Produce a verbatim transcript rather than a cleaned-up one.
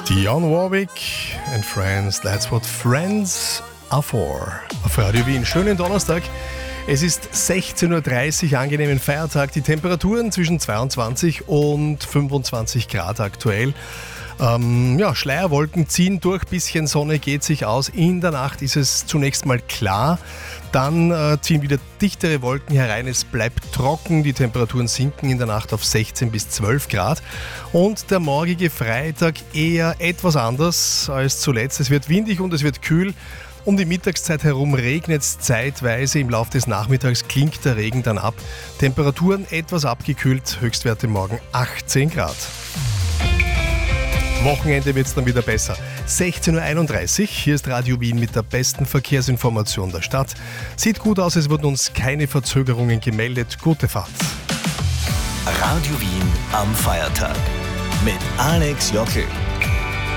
Dionne Warwick and Friends, that's what friends are for. Auf Radio Wien, schönen Donnerstag. Es ist sechzehn Uhr dreißig, angenehmen Feiertag. Die Temperaturen zwischen zweiundzwanzig und fünfundzwanzig Grad aktuell. Ähm, ja, Schleierwolken ziehen durch, bisschen Sonne geht sich aus. In der Nacht ist es zunächst mal klar, dann äh, ziehen wieder dichtere Wolken herein. Es bleibt trocken, die Temperaturen sinken in der Nacht auf sechzehn bis zwölf Grad. Und der morgige Freitag eher etwas anders als zuletzt. Es wird windig und es wird kühl. Um die Mittagszeit herum regnet es zeitweise, im Laufe des Nachmittags klingt der Regen dann ab. Temperaturen etwas abgekühlt, Höchstwerte morgen achtzehn Grad. Wochenende wird es dann wieder besser. sechzehn Uhr einunddreißig, hier ist Radio Wien mit der besten Verkehrsinformation der Stadt. Sieht gut aus, es wurden uns keine Verzögerungen gemeldet. Gute Fahrt. Radio Wien am Feiertag mit Alex Jockel.